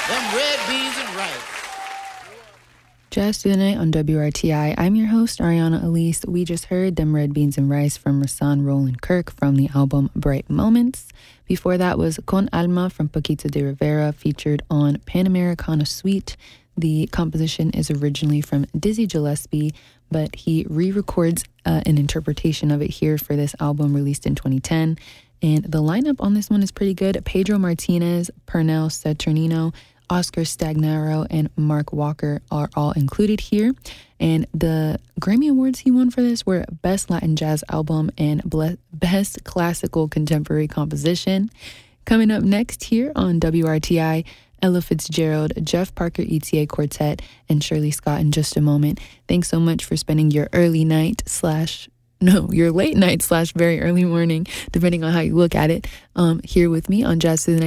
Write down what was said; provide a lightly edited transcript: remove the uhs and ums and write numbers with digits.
Them red beans and rice. Jazz Through the Night on WRTI. I'm your host, Ariana Elise. We just heard Them Red Beans and Rice from Rahsaan Roland Kirk from the album Bright Moments. Before that was Con Alma from Paquito de Rivera, featured on Panamericana Suite. The composition is originally from Dizzy Gillespie, but he re-records an interpretation of it here for this album released in 2010. And the lineup on this one is pretty good. Pedro Martinez, Pernell Saturnino, Oscar Stagnaro, and Mark Walker are all included here. And the Grammy Awards he won for this were Best Latin Jazz Album and Best Classical Contemporary Composition. Coming up next here on WRTI, Ella Fitzgerald, Jeff Parker ETA Quartet, and Shirley Scott in just a moment. Thanks so much for spending your early night your late night / very early morning, depending on how you look at it, here with me on Jazz Through the Night.